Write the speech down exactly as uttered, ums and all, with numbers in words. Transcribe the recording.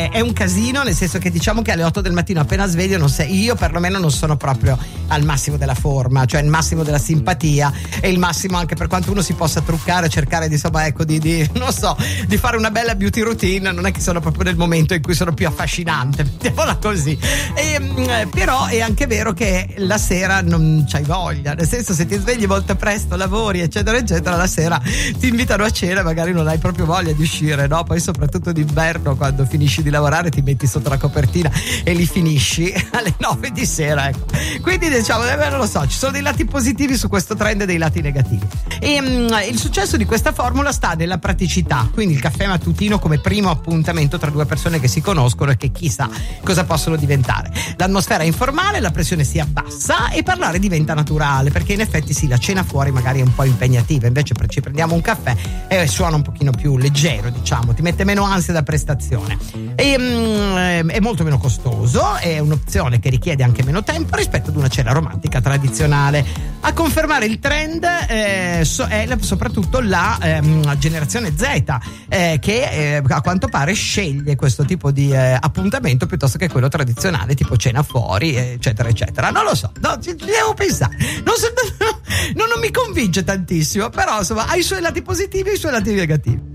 è, è un casino, nel senso che diciamo che alle otto del mattino appena sveglio non sei, io perlomeno non sono proprio al massimo della forma, cioè il massimo della simpatia e il massimo anche per quanto uno si possa truccare, cercare di insomma ecco di, di non so di fare una bella beauty routine, non è che sono proprio nel momento in cui sono più affascinante, mettiamola così. E, però è anche vero che la sera non c'hai voglia, nel senso se ti svegli molto presto, lavori eccetera eccetera, la sera ti invitano a cena, magari non hai proprio voglia di uscire, no? Poi soprattutto d'inverno quando finisci di lavorare ti metti sotto la copertina e li finisci alle nove di sera, ecco. Quindi diciamo, eh, non lo so, ci sono dei lati positivi su questo trend e dei lati negativi. E um, il successo di questa formula sta nella praticità, quindi il caffè mattutino come primo appuntamento tra due persone che si conoscono e che chissà cosa possono diventare. L'atmosfera è informale, la pressione si abbassa e parlare diventa naturale, perché in effetti sì, la cena fuori magari è un po' impegnativa, invece ci prendiamo un caffè e suona un pochino più leggero, diciamo, ti mette meno ansia da prestazione e um, è molto meno costoso, è un'opzione che richiede anche meno tempo rispetto ad una cena romantica tradizionale. A confermare il trend eh, so, è la, soprattutto la ehm, generazione Z eh, che eh, a quanto pare sceglie questo tipo di eh, appuntamento piuttosto che quello tradizionale tipo cena fuori eccetera eccetera. Non lo so, no, ci, ci devo pensare, non, so, no, non mi convince tantissimo, però insomma ha i suoi lati positivi e i suoi lati negativi.